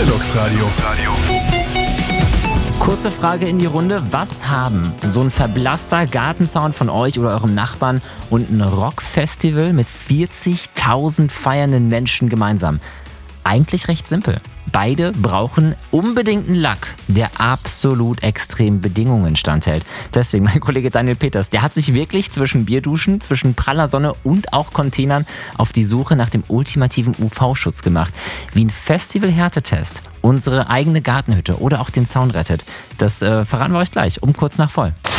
Deluxe Radio. Kurze Frage in die Runde. Was haben so ein verblasster Gartenzaun von euch oder eurem Nachbarn und ein Rockfestival mit 40.000 feiernden Menschen gemeinsam? Eigentlich recht simpel. Beide brauchen unbedingt einen Lack, der absolut extremen Bedingungen standhält. Deswegen mein Kollege Daniel Peters, der hat sich wirklich zwischen Bierduschen, zwischen praller Sonne und auch Containern auf die Suche nach dem ultimativen UV-Schutz gemacht. Wie ein Festival-Härtetest unsere eigene Gartenhütte oder auch den Zaun rettet, das verraten wir euch gleich um kurz nach voll.